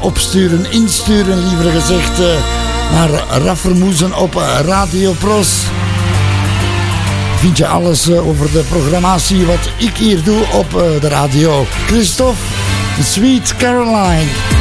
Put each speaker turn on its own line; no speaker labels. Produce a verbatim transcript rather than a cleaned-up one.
opsturen, insturen liever gezegd, uh, naar Raffermoezen op Radio Pros. Vind je alles uh, over de programmatie wat ik hier doe op uh, de radio. Christophe, Sweet Caroline.